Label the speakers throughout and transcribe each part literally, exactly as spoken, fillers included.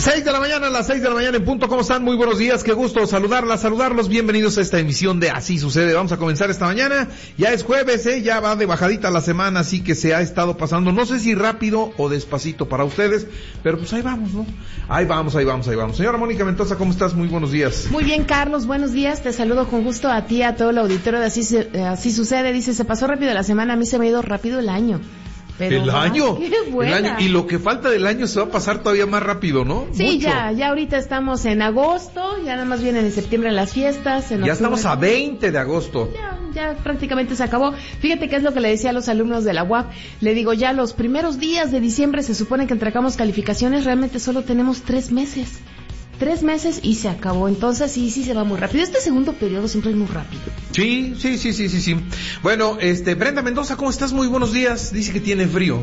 Speaker 1: Seis de la mañana, a las seis de la mañana en punto. ¿Cómo están? Muy buenos días, qué gusto saludarlas, saludarlos. Bienvenidos a esta emisión de Así Sucede. Vamos a comenzar esta mañana. Ya es jueves, ¿eh? Ya va de bajadita la semana, así que se ha estado pasando, no sé si rápido o despacito para ustedes, pero pues ahí vamos, ¿no? Ahí vamos, ahí vamos, ahí vamos. Señora Mónica Mendoza, ¿cómo estás? Muy buenos días.
Speaker 2: Muy bien, Carlos, buenos días. Te saludo con gusto a ti, a todo el auditorio de Así, Así Sucede. Dice, se pasó rápido la semana, a mí se me ha ido rápido el año. Pero
Speaker 1: el año,
Speaker 2: qué buena.
Speaker 1: el año, y lo que falta del año se va a pasar todavía más rápido, ¿no?
Speaker 2: Sí,
Speaker 1: Mucho.
Speaker 2: ya, ya ahorita estamos en agosto, ya nada más vienen en septiembre las fiestas. En
Speaker 1: ya
Speaker 2: octubre,
Speaker 1: estamos a veinte de agosto.
Speaker 2: Ya, ya prácticamente se acabó. Fíjate qué es lo que le decía a los alumnos de la U A P. Le digo, ya los primeros días de diciembre se supone que entregamos calificaciones, realmente solo tenemos tres meses. Tres meses y se acabó. Entonces sí, sí se va muy rápido. Este segundo periodo siempre es muy rápido.
Speaker 1: Sí, sí, sí, sí, sí, sí. Bueno, este, Brenda Mendoza, ¿cómo estás? Muy buenos días. Dice que tiene frío.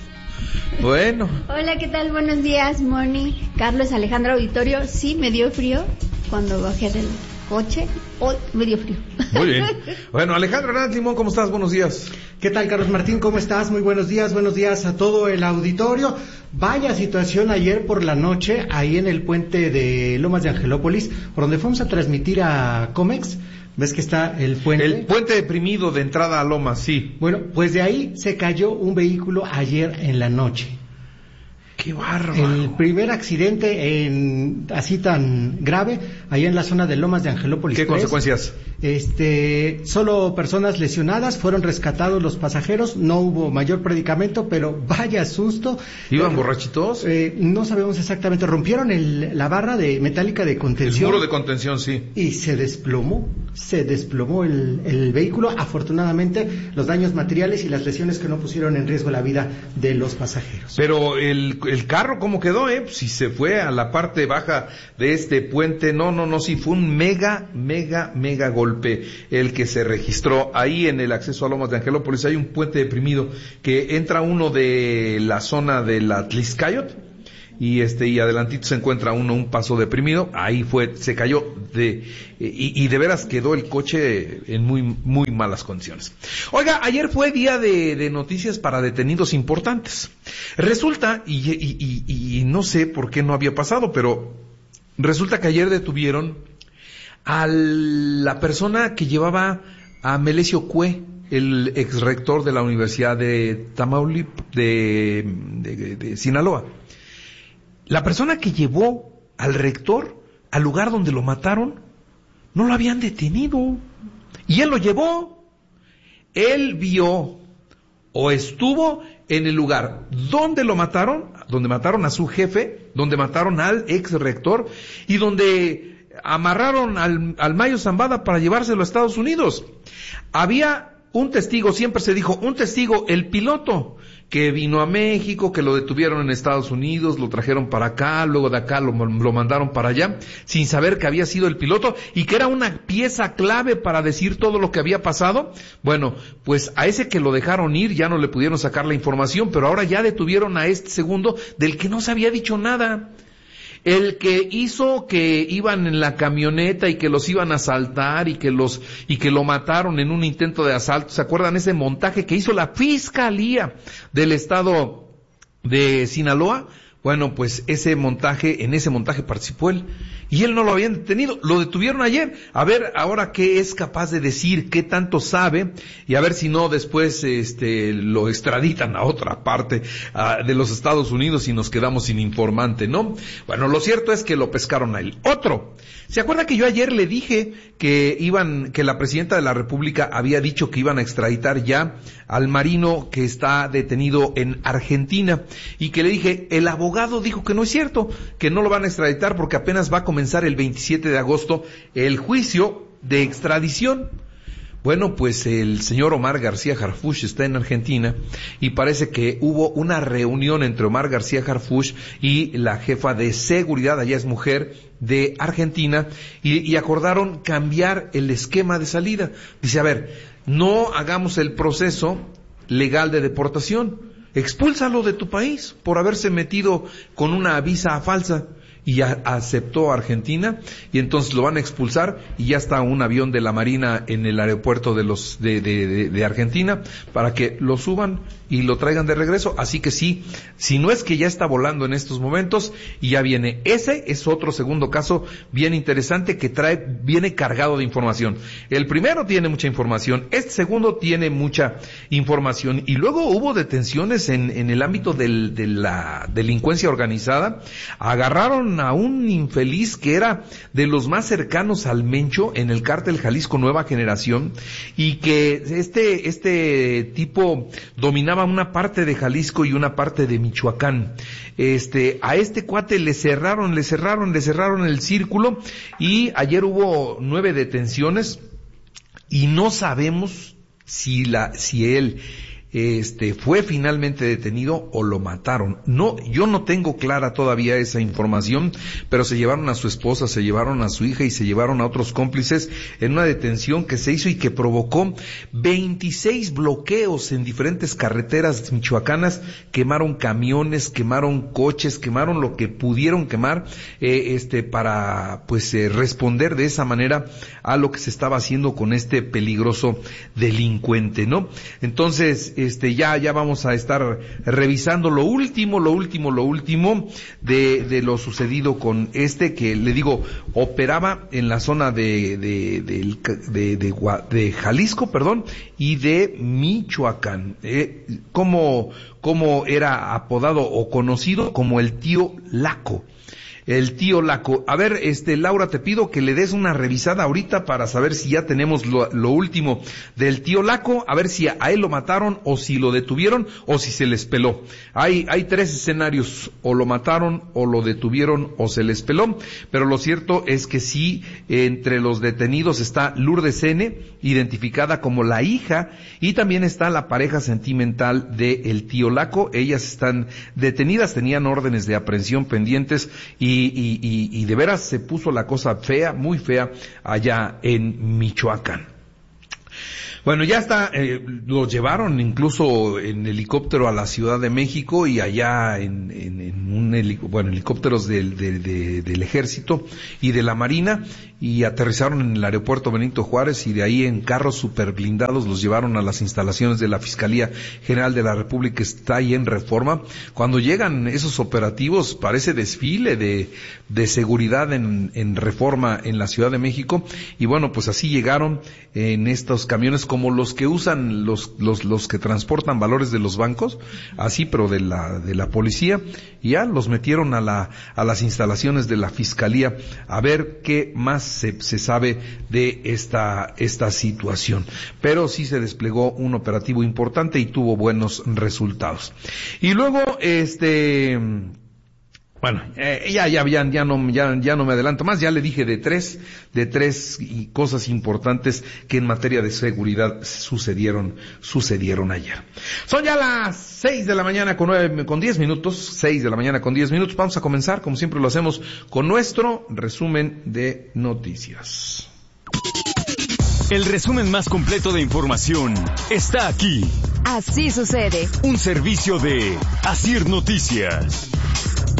Speaker 1: Bueno.
Speaker 3: Hola, ¿qué tal? Buenos días, Moni, Carlos, Alejandro Auditorio. Sí, me dio frío cuando bajé del coche. Hoy me dio frío.
Speaker 1: Muy bien. Bueno, Alejandro Hernández Limón, ¿cómo estás? Buenos días.
Speaker 4: ¿Qué tal, Carlos Martín? ¿Cómo estás? Muy buenos días, buenos días a todo el auditorio. Vaya situación ayer por la noche, ahí en el puente de Lomas de Angelópolis, por donde fuimos a transmitir a Comex. ¿Ves que está el puente?
Speaker 1: El puente deprimido de entrada a Lomas, sí.
Speaker 4: Bueno, pues de ahí se cayó un vehículo ayer en la noche.
Speaker 1: ¡Qué bárbaro!
Speaker 4: El primer accidente en, así tan grave, allá en la zona de Lomas de Angelópolis.
Speaker 1: ¿Qué
Speaker 4: tres.
Speaker 1: consecuencias?
Speaker 4: Este, solo personas lesionadas, fueron rescatados los pasajeros, no hubo mayor predicamento, pero vaya susto.
Speaker 1: ¿Iban
Speaker 4: eh,
Speaker 1: borrachitos?
Speaker 4: Eh, no sabemos exactamente, rompieron el, la barra de metálica de contención.
Speaker 1: El muro de contención, sí.
Speaker 4: Y se desplomó, se desplomó el, el vehículo. Afortunadamente, los daños materiales y las lesiones que no pusieron en riesgo la vida de los pasajeros.
Speaker 1: Pero el, el carro, ¿cómo quedó, eh? Si se fue a la parte baja de este puente, no, no, no, sí, fue un mega, mega, mega golpe el que se registró ahí en el acceso a Lomas de Angelópolis. Hay un puente deprimido que entra uno de la zona de la Tliscayot y este y adelantito se encuentra uno un paso deprimido. Ahí fue, se cayó de y, y de veras quedó el coche en muy muy malas condiciones. Oiga, ayer fue día de, de noticias para detenidos importantes. Resulta y, y, y, y no sé por qué no había pasado, pero resulta que ayer detuvieron a la persona que llevaba a Melesio Cue, el ex rector de la Universidad de Tamaulipas, de, de, de, de Sinaloa. La persona que llevó al rector al lugar donde lo mataron, no lo habían detenido. Y él lo llevó. Él vio o estuvo en el lugar donde lo mataron, donde mataron a su jefe, donde mataron al ex rector y donde amarraron al, al Mayo Zambada para llevárselo a Estados Unidos. Había un testigo, siempre se dijo, un testigo, el piloto, que vino a México, que lo detuvieron en Estados Unidos, lo trajeron para acá, luego de acá lo, lo mandaron para allá, sin saber que había sido el piloto y que era una pieza clave para decir todo lo que había pasado. Bueno, pues a ese que lo dejaron ir ya no le pudieron sacar la información, pero ahora ya detuvieron a este segundo del que no se había dicho nada. El que hizo que iban en la camioneta y que los iban a asaltar y que los y que lo mataron en un intento de asalto. ¿Se acuerdan ese montaje que hizo la Fiscalía del estado de Sinaloa? Bueno, pues ese montaje, en ese montaje participó él y él no lo habían detenido, lo detuvieron ayer. A ver ahora qué es capaz de decir, qué tanto sabe y a ver si no después este lo extraditan a otra parte uh, de los Estados Unidos y nos quedamos sin informante, ¿no? Bueno, lo cierto es que lo pescaron a él. Otro, ¿se acuerda que yo ayer le dije que iban, que la presidenta de la República había dicho que iban a extraditar ya al marino que está detenido en Argentina y que le dije, el abogado dijo que no es cierto, que no lo van a extraditar porque apenas va a comenzar el veintisiete de agosto el juicio de extradición? Bueno, pues el señor Omar García Harfuch está en Argentina y parece que hubo una reunión entre Omar García Harfuch y la jefa de seguridad, allá es mujer, de Argentina, y, y acordaron cambiar el esquema de salida. Dice, a ver, no hagamos el proceso legal de deportación, expúlsalo de tu país por haberse metido con una visa falsa. y a, aceptó a Argentina, y entonces lo van a expulsar, y ya está un avión de la Marina en el aeropuerto de los de, de, de, de Argentina para que lo suban y lo traigan de regreso. Así que sí, si no es que ya está volando en estos momentos y ya viene. Ese es otro segundo caso bien interesante que trae, viene cargado de información. El primero tiene mucha información, este segundo tiene mucha información, y luego hubo detenciones en, en el ámbito del, de la delincuencia organizada. Agarraron a un infeliz que era de los más cercanos al Mencho en el cártel Jalisco Nueva Generación, y que este, este tipo dominaba una parte de Jalisco y una parte de Michoacán. Este, a este cuate le cerraron, le cerraron, le cerraron el círculo, y ayer hubo nueve detenciones, y no sabemos si la, si él, este, fue finalmente detenido o lo mataron. No, yo no tengo clara todavía esa información, pero se llevaron a su esposa, se llevaron a su hija y se llevaron a otros cómplices en una detención que se hizo y que provocó veintiséis bloqueos en diferentes carreteras michoacanas. Quemaron camiones, quemaron coches, quemaron lo que pudieron quemar, eh, este, para, pues, eh, responder de esa manera a lo que se estaba haciendo con este peligroso delincuente, ¿no? Entonces, Este, ya, ya vamos a estar revisando lo último, lo último, lo último de, de lo sucedido con este, que le digo, operaba en la zona de, de, de, de, de, de Jalisco, perdón, y de Michoacán. Eh, como, como era apodado o conocido como el tío Laco. El tío Laco. A ver, este, Laura, te pido que le des una revisada ahorita para saber si ya tenemos lo, lo último del tío Laco, a ver si a, a él lo mataron, o si lo detuvieron, o si se les peló. Hay, hay tres escenarios: o lo mataron, o lo detuvieron, o se les peló. Pero lo cierto es que sí, entre los detenidos está Lourdes N., identificada como la hija, y también está la pareja sentimental de el tío Laco. Ellas están detenidas, tenían órdenes de aprehensión pendientes, y Y, y, y, y de veras se puso la cosa fea, muy fea, allá en Michoacán. Bueno, ya está, eh, los llevaron incluso en helicóptero a la Ciudad de México, y allá en, en, en un helic- bueno, helicópteros del, de, de, del Ejército y de la Marina, y aterrizaron en el aeropuerto Benito Juárez, y de ahí en carros super blindados los llevaron a las instalaciones de la Fiscalía General de la República, que está ahí en Reforma. Cuando llegan esos operativos parece desfile de, de seguridad en, en Reforma, en la Ciudad de México, y bueno, pues así llegaron en estos camiones como los que usan los, los, los que transportan valores de los bancos, así, pero de la, de la policía, y ya los metieron a la, a las instalaciones de la Fiscalía a ver qué más Se, se sabe de esta, esta situación. Pero sí se desplegó un operativo importante y tuvo buenos resultados. Y luego, este, bueno, eh, ya, ya, ya, ya no, ya, ya no me adelanto más. Ya le dije de tres, de tres y cosas importantes que en materia de seguridad sucedieron, sucedieron ayer. Son ya las seis de la mañana con nueve, con diez minutos, seis de la mañana con diez minutos. Vamos a comenzar, como siempre lo hacemos, con nuestro resumen de noticias.
Speaker 5: El resumen más completo de información está aquí.
Speaker 6: Así sucede.
Speaker 5: Un servicio de Asir Noticias.